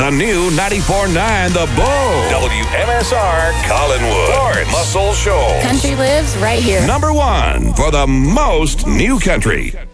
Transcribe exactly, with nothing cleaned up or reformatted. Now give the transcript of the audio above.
the new ninety-four point nine The Bull. W M S R Collinwood. Florence Muscle Shoals. Country lives right here. Number one for the most new country.